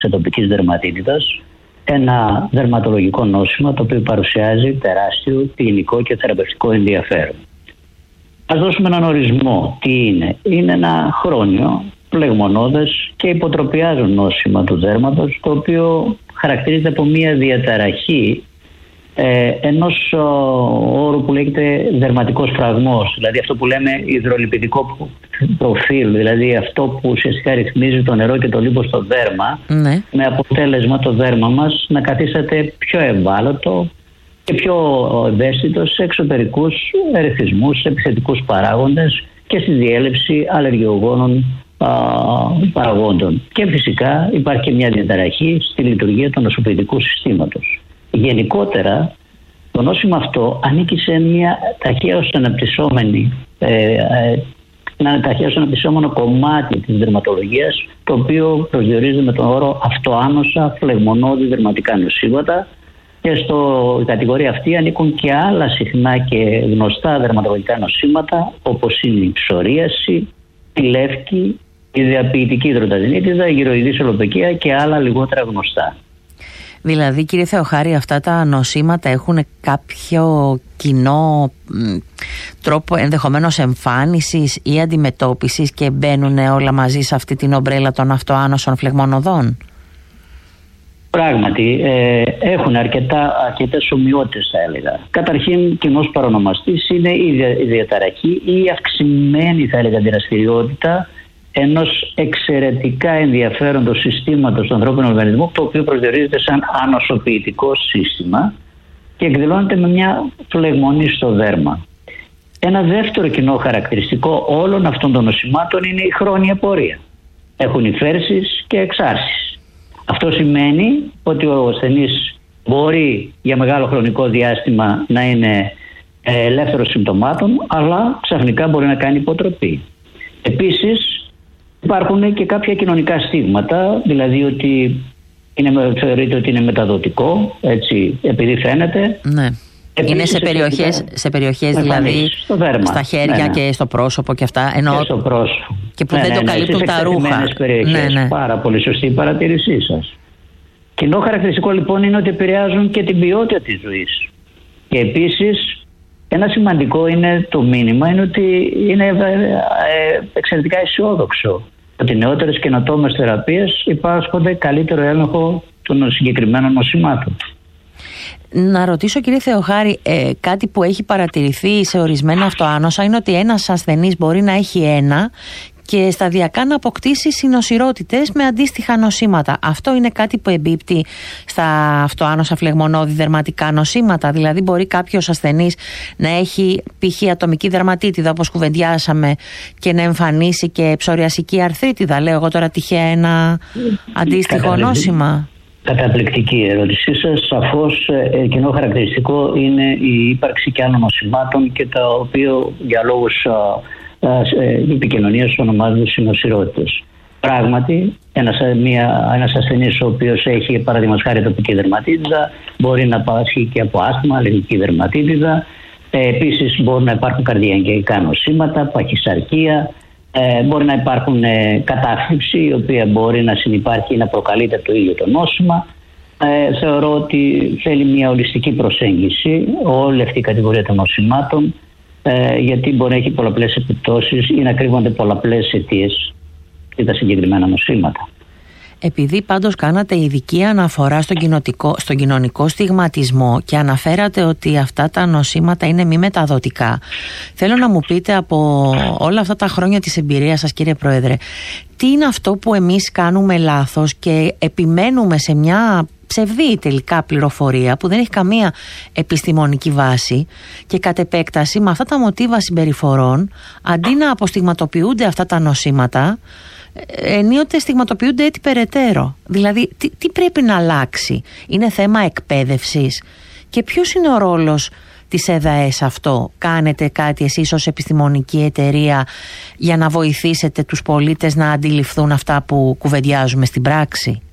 ατοπικής δερματίτιδας, ένα δερματολογικό νόσημα το οποίο παρουσιάζει τεράστιο κλινικό και θεραπευτικό ενδιαφέρον. Ας δώσουμε έναν ορισμό. Τι είναι? Είναι ένα χρόνιο, πλεγμονώδες και υποτροπιάζον νόσημα του δέρματος, το οποίο χαρακτηρίζεται από μια διαταραχή ενός όρου που λέγεται δερματικός φραγμός, δηλαδή αυτό που λέμε υδρολιπιδικό προφίλ, δηλαδή αυτό που ουσιαστικά ρυθμίζει το νερό και το λίπος στο δέρμα, με αποτέλεσμα το δέρμα μας να καθίσταται πιο ευάλωτο και πιο ευαίσθητο σε εξωτερικούς ερεθισμούς, σε επιθετικούς παράγοντες και στη διέλευση αλλεργιογόνων παραγόντων. Και φυσικά υπάρχει και μια διαταραχή στη λειτουργία του νοσοποιητικού συστήματος. Γενικότερα, το νόσημα αυτό ανήκει σε μια ταχαίως αναπτυσσόμενο κομμάτι της δερματολογίας, το οποίο προσδιορίζεται με τον όρο αυτοάνοσα φλεγμονώδη δερματικά νοσήματα, και στην κατηγορία αυτή ανήκουν και άλλα συχνά και γνωστά δερματολογικά νοσήματα, όπως είναι η ψωρίαση, η λεύκη, η διαποιητική υδροταδινίτιδα, η γυροειδής ολοπαικία και άλλα λιγότερα γνωστά. Δηλαδή, κύριε Θεοχάρη, αυτά τα νοσήματα έχουν κάποιο κοινό τρόπο ενδεχομένως εμφάνισης ή αντιμετώπισης και μπαίνουν όλα μαζί σε αυτή την ομπρέλα των αυτοάνωσων φλεγμονωδών? Πράγματι, έχουν αρκετές ομοιότητες, θα έλεγα. Καταρχήν, κοινός παρονομαστής είναι η διαταραχή ή η αυξημένη, θα έλεγα, δραστηριότητα ενός εξαιρετικά ενδιαφέροντος συστήματος του ανθρώπινου οργανισμού, το οποίο προσδιορίζεται σαν ανοσοποιητικό σύστημα και εκδηλώνεται με μια φλεγμονή στο δέρμα. Ένα δεύτερο κοινό χαρακτηριστικό όλων αυτών των νοσημάτων είναι η χρόνια πορεία. Έχουν υφέρσεις και εξάρσεις. Αυτό σημαίνει ότι ο ασθενής μπορεί για μεγάλο χρονικό διάστημα να είναι ελεύθερος συμπτωμάτων, αλλά ξαφνικά μπορεί να κάνει υποτροπή. Επίσης, υπάρχουν και κάποια κοινωνικά στίγματα, δηλαδή ότι θεωρείται ότι είναι μεταδοτικό, έτσι, επειδή φαίνεται. Ναι. Επίσης, είναι σε περιοχές δηλαδή στο δέρμα, στα χέρια και στο πρόσωπο και αυτά. Και στο πρόσωπο. Και που δεν το καλύπτουν τα ρούχα. Ναι. Πάρα πολύ σωστή η παρατήρησή σας. Κοινό χαρακτηριστικό λοιπόν είναι ότι επηρεάζουν και την ποιότητα της ζωής. Και επίσης ένα σημαντικό είναι το μήνυμα, είναι ότι είναι εξαιρετικά αισιόδοξο ότι νεότερες καινοτόμες θεραπείες υπάσχονται καλύτερο έλεγχο των συγκεκριμένων νοσημάτων. Να ρωτήσω, κύριε Θεοχάρη, κάτι που έχει παρατηρηθεί σε ορισμένα αυτοάνοσα είναι ότι ένας ασθενής μπορεί να έχει ένα και σταδιακά να αποκτήσει συνοσιρότητες με αντίστοιχα νοσήματα. Αυτό είναι κάτι που εμπίπτει στα αυτοάνοσα φλεγμονώδη δερματικά νοσήματα? Δηλαδή μπορεί κάποιος ασθενής να έχει π.χ. ατομική δερματίτιδα, όπως κουβεντιάσαμε, και να εμφανίσει και ψωριασική αρθρίτιδα? Λέω εγώ τώρα τυχαία ένα αντίστοιχο νόσημα. Καταπληκτική ερώτησή σας. Σαφώς κοινό χαρακτηριστικό είναι η ύπαρξη και άλλων νοσημάτων και τα οποία για λόγους επικοινωνίας ονομάζονται συνοσιρότητες. Πράγματι, ένας ασθενής ο οποίος έχει παραδείγματος χάρη ατοπική δερματίτιδα μπορεί να πάσχει και από άσθμα, αλλεργική δερματίτιδα. Επίσης μπορεί να υπάρχουν καρδιαγγεϊκά νοσήματα, παχυσαρκία. Μπορεί να υπάρχουν κατάθλιψη η οποία μπορεί να συνυπάρχει ή να προκαλείται από το ίδιο το νόσημα. Θεωρώ ότι θέλει μια ολιστική προσέγγιση όλη αυτή η κατηγορία των νοσημάτων, γιατί μπορεί να έχει πολλαπλές επιπτώσεις ή να κρύβονται πολλαπλές αιτίες για τα συγκεκριμένα νοσήματα. Επειδή πάντως κάνατε ειδική αναφορά στον κοινωνικό στιγματισμό και αναφέρατε ότι αυτά τα νοσήματα είναι μη μεταδοτικά, θέλω να μου πείτε από όλα αυτά τα χρόνια της εμπειρίας σας, κύριε Πρόεδρε, τι είναι αυτό που εμείς κάνουμε λάθος και επιμένουμε σε μια ψευδή τελικά πληροφορία που δεν έχει καμία επιστημονική βάση και κατ' επέκταση με αυτά τα μοτίβα συμπεριφορών, αντί να αποστιγματοποιούνται αυτά τα νοσήματα, ενίοτε στιγματοποιούνται έτσι περαιτέρω. Δηλαδή τι πρέπει να αλλάξει? Είναι θέμα εκπαίδευσης? Και ποιος είναι ο ρόλος της ΕΔΑΕ σε αυτό? Κάνετε κάτι εσείς ως επιστημονική εταιρεία για να βοηθήσετε τους πολίτες να αντιληφθούν αυτά που κουβεντιάζουμε στην πράξη?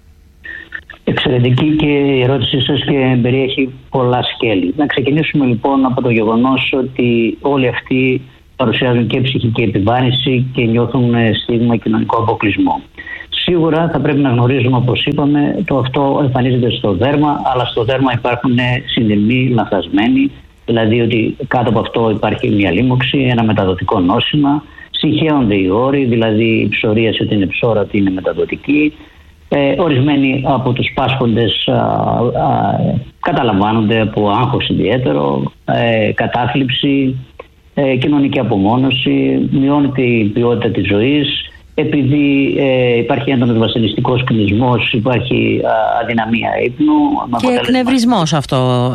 Εξαιρετική και η ερώτησή σας και περιέχει πολλά σκέλη. Να ξεκινήσουμε λοιπόν από το γεγονός ότι όλοι αυτοί παρουσιάζουν και ψυχική επιβάρυνση και νιώθουν στίγμα κοινωνικό αποκλεισμό. Σίγουρα θα πρέπει να γνωρίζουμε, όπως είπαμε, το αυτό εμφανίζεται στο δέρμα, αλλά στο δέρμα υπάρχουν συνδυμοί λανθασμένοι, δηλαδή ότι κάτω από αυτό υπάρχει μια λίμωξη, ένα μεταδοτικό νόσημα, συγχέονται οι όροι, δηλαδή η ψωρίαση ότι είναι ψώρα, ότι είναι μεταδοτική. Ορισμένοι από τους πάσχοντες καταλαμβάνονται από άγχος ιδιαίτερο, κατάθλιψη, κοινωνική απομόνωση, μειώνεται η ποιότητα της ζωής. Επειδή υπάρχει έντονος βασανιστικός κλεισμός, υπάρχει αδυναμία ύπνου. Και εκνευρισμός αυτό.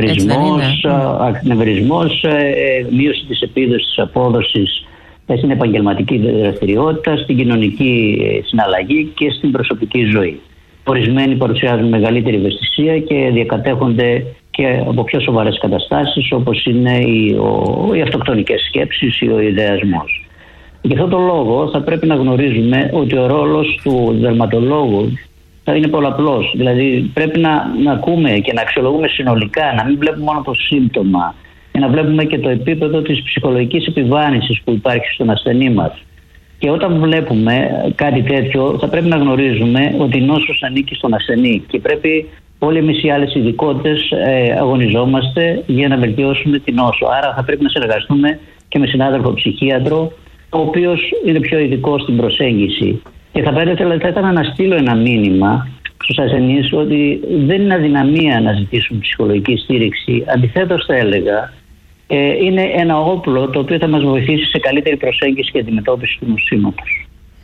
Εκνευρισμός, μείωση της επίδοσης, της απόδοσης στην επαγγελματική δραστηριότητα, στην κοινωνική συναλλαγή και στην προσωπική ζωή. Ορισμένοι παρουσιάζουν μεγαλύτερη ευαισθησία και διακατέχονται και από πιο σοβαρές καταστάσεις, όπως είναι οι αυτοκτονικές σκέψεις ή ο ιδεασμός. Γι' αυτό τον λόγο θα πρέπει να γνωρίζουμε ότι ο ρόλος του δερματολόγου θα είναι πολλαπλός. Δηλαδή πρέπει να ακούμε και να αξιολογούμε συνολικά, να μην βλέπουμε μόνο το σύμπτωμα και να βλέπουμε και το επίπεδο της ψυχολογικής επιβάρυνσης που υπάρχει στον ασθενή μας. Και όταν βλέπουμε κάτι τέτοιο θα πρέπει να γνωρίζουμε ότι η νόσος ανήκει στον ασθενή και πρέπει όλοι εμείς οι άλλες ειδικότητες αγωνιζόμαστε για να βελτιώσουμε την νόσο. Άρα θα πρέπει να συνεργαστούμε και με συνάδελφο ψυχίατρο, ο οποίος είναι πιο ειδικός στην προσέγγιση. Και θα ήθελα να στείλω ένα μήνυμα στους ασθενείς ότι δεν είναι αδυναμία να ζητήσουν ψυχολογική στήριξη. Αντιθέτως θα έλεγα, είναι ένα όπλο το οποίο θα μας βοηθήσει σε καλύτερη προσέγγιση και αντιμετώπιση του νοσήματος.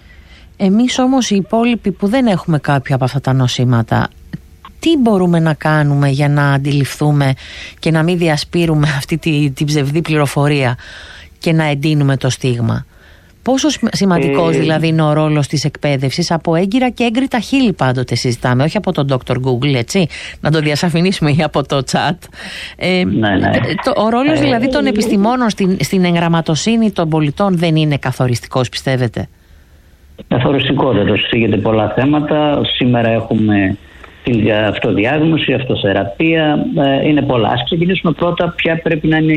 Εμείς όμως οι υπόλοιποι που δεν έχουμε κάποια από αυτά τα νοσήματα, τι μπορούμε να κάνουμε για να αντιληφθούμε και να μην διασπείρουμε αυτή την ψευδή πληροφορία και να εντείνουμε το στίγμα? Πόσο σημαντικός δηλαδή είναι ο ρόλος της εκπαίδευσης από έγκυρα και έγκριτα χείλη πάντοτε συζητάμε, όχι από τον Dr. Google, έτσι, να το διασαφηνίσουμε, ή από το chat. Ναι. Ο ρόλος δηλαδή των επιστημόνων στην εγγραμματοσύνη των πολιτών δεν είναι καθοριστικός, πιστεύετε? Καθοριστικότατος, θίγεται πολλά θέματα. Σήμερα έχουμε την αυτοδιάγνωση, αυτοθεραπεία, είναι πολλά. Ας ξεκινήσουμε πρώτα ποια πρέπει να είναι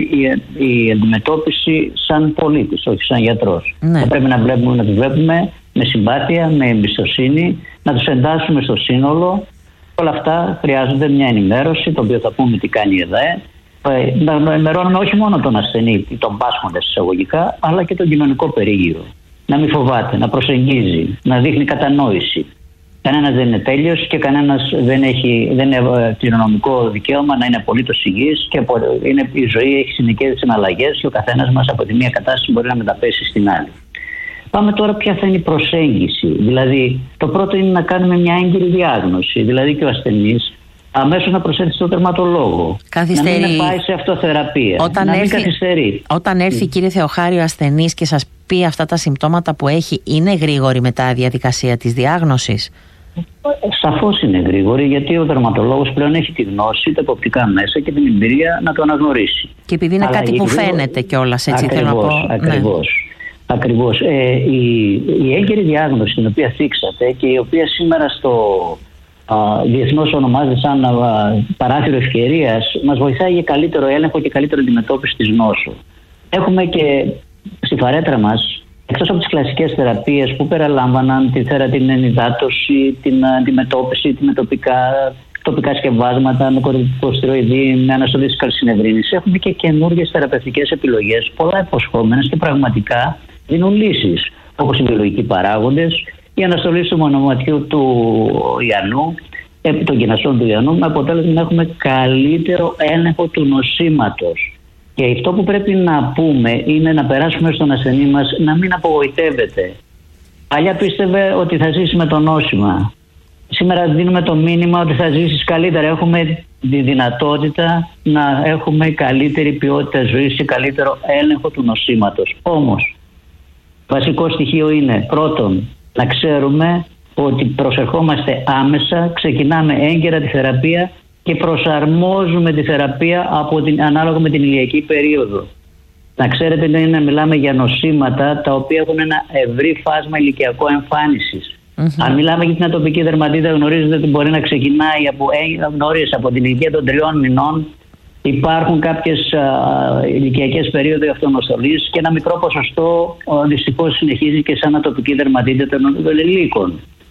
η αντιμετώπιση σαν πολίτης, όχι σαν γιατρός. Ναι. Θα πρέπει να τους βλέπουμε με συμπάθεια, με εμπιστοσύνη, να τους εντάσσουμε στο σύνολο. Όλα αυτά χρειάζονται μια ενημέρωση, το οποίο θα πούμε τι κάνει η ΕΔΑΕ. Να ενημερώνουμε όχι μόνο τον ασθενή ή τον πάσχοντα εισαγωγικά, αλλά και τον κοινωνικό περίγυρο. Να μην φοβάται, να προσεγγίζει, να δείχνει κατανόηση. Κανένας δεν είναι τέλειος και κανένας δεν έχει κληρονομικό δικαίωμα να είναι απολύτως υγιής και η ζωή έχει συνεχές συναλλαγές και ο καθένας μας από τη μία κατάσταση μπορεί να μεταπέσει στην άλλη. Πάμε τώρα ποια θα είναι η προσέγγιση. Δηλαδή, το πρώτο είναι να κάνουμε μια έγκυρη διάγνωση. Δηλαδή και ο ασθενής αμέσως να προσέλθει στον τερματολόγο. Καθυστερεί. Να μην πάει σε αυτοθεραπεία. Μην καθυστερεί. Όταν έρθει, κύριε Θεοχάρη, ο ασθενής και σας πει αυτά τα συμπτώματα που έχει, είναι γρήγορη μετά η διαδικασία της διάγνωσης? Σαφώς είναι γρήγορη, γιατί ο δερματολόγος πλέον έχει τη γνώση, τα εποπτικά μέσα και την εμπειρία να το αναγνωρίσει. Και επειδή είναι κάτι που φαίνεται κιόλας, έτσι θέλω να πω. Ακριβώς. Η έγκαιρη διάγνωση την οποία θίξατε και η οποία σήμερα στο διεθνώς ονομάζεται σαν παράθυρο ευκαιρίας, μας βοηθάει για καλύτερο έλεγχο και καλύτερη αντιμετώπιση της νόσου. Έχουμε και στη φαρέτρα μας, εκτός από τις κλασικές θεραπείες που περιλάμβαναν την ενυδάτωση, την αντιμετώπιση με τοπικά σκευάσματα, με κορτικοστιροειδή, με αναστολή της καλσινευρίνης, έχουμε και καινούργιες θεραπευτικές επιλογές, πολλά υποσχόμενες και πραγματικά δίνουν λύσεις, όπως οι βιολογικοί παράγοντες, η αναστολή του μονοματιού του ιανού, των κοινασών του ιανού, με αποτέλεσμα να έχουμε καλύτερο έλεγχο του νοσήματος. Και αυτό που πρέπει να πούμε είναι να περάσουμε στον ασθενή μας να μην απογοητεύεται. Παλιά πίστευε ότι θα ζήσει με το νόσημα. Σήμερα δίνουμε το μήνυμα ότι θα ζήσεις καλύτερα. Έχουμε τη δυνατότητα να έχουμε καλύτερη ποιότητα ζωής και καλύτερο έλεγχο του νοσήματος. Όμως, βασικό στοιχείο είναι πρώτον να ξέρουμε ότι προσερχόμαστε άμεσα, ξεκινάμε έγκαιρα τη θεραπεία και προσαρμόζουμε τη θεραπεία ανάλογα με την ηλιακή περίοδο. Να ξέρετε, να μιλάμε για νοσήματα τα οποία έχουν ένα ευρύ φάσμα ηλικιακό εμφάνισης. Αν μιλάμε για την ατοπική δερματίτα, γνωρίζετε ότι μπορεί να ξεκινάει από την ηλικία των 3 μηνών. Υπάρχουν κάποιες ηλικιακές περίοδοι αυτονοστολής και ένα μικρό ποσοστό δυστυχώς συνεχίζει και σαν ατοπική δερματίτα των ενηλίκων.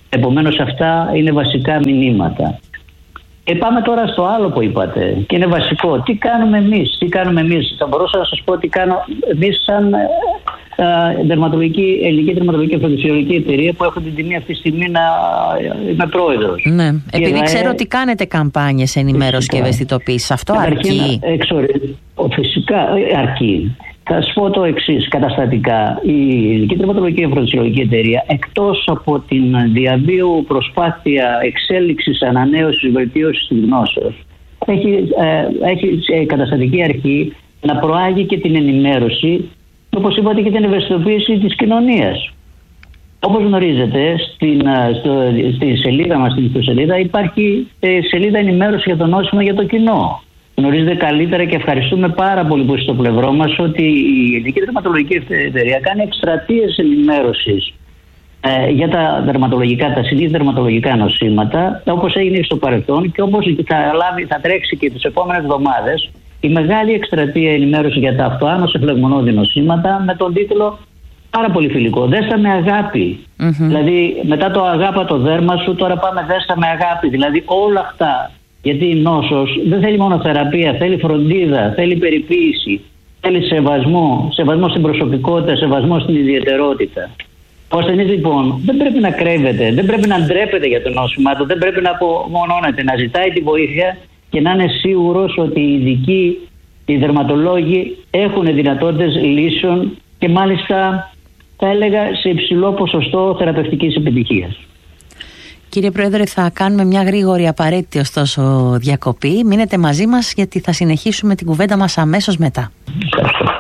Επομένως αυτά είναι βασικά μηνύματα. Πάμε τώρα στο άλλο που είπατε και είναι βασικό. Τι κάνουμε εμείς. Θα μπορούσα να σας πω τι κάνω εμείς σαν ελληνική τερματολογική αφροδισιολογική εταιρεία που έχω την τιμή αυτή τη στιγμή να είμαι πρόεδρος. Ναι, επειδή ξέρω ότι κάνετε καμπάνιες ενημέρωσης και ευαισθητοποίησης. Αυτό αρκεί? Φυσικά αρκεί. Θα σας πω το εξής καταστατικά. Η Ελληνική Τερματολογική Αφροδισιολογική Εταιρεία, εκτός από την διαβίου προσπάθεια εξέλιξης, ανανέωσης, βελτίωσης της γνώσεως, έχει καταστατική αρχή να προάγει και την ενημέρωση, όπως είπατε, και την ευαισθητοποίηση της κοινωνίας. Όπως γνωρίζετε, στη σελίδα μας, στην ιστοσελίδα, υπάρχει σελίδα ενημέρωση για το νόσημα για το κοινό. Γνωρίζετε καλύτερα και ευχαριστούμε πάρα πολύ που είστε στο πλευρό μας ότι η Ελληνική Τερματολογική Εταιρεία κάνει εκστρατείες ενημέρωσης για τα συνήθως δερματολογικά νοσήματα, όπως έγινε στο παρελθόν και όπως θα τρέξει και τις επόμενες εβδομάδες η μεγάλη εκστρατεία ενημέρωση για τα αυτοάνωση φλεγμονώδη νοσήματα με τον τίτλο πάρα πολύ φιλικό. Δέστα με αγάπη. Δηλαδή, μετά το αγάπα το δέρμα σου, τώρα πάμε δέστα με αγάπη. Δηλαδή, όλα αυτά. Γιατί η νόσος δεν θέλει μόνο θεραπεία, θέλει φροντίδα, θέλει περιποίηση, θέλει σεβασμό στην προσωπικότητα, σεβασμό στην ιδιαιτερότητα. Ο ασθενής λοιπόν δεν πρέπει να κρέβεται, δεν πρέπει να ντρέπεται για το νόσημά του, δεν πρέπει να απομονώνεται, να ζητάει τη βοήθεια και να είναι σίγουρος ότι οι ειδικοί, οι δερματολόγοι έχουν δυνατότητες λύσεων και μάλιστα θα έλεγα σε υψηλό ποσοστό θεραπευτικής επιτυχίας. Κύριε Πρόεδρε, θα κάνουμε μια γρήγορη απαραίτητη ωστόσο διακοπή. Μείνετε μαζί μας γιατί θα συνεχίσουμε την κουβέντα μας αμέσως μετά.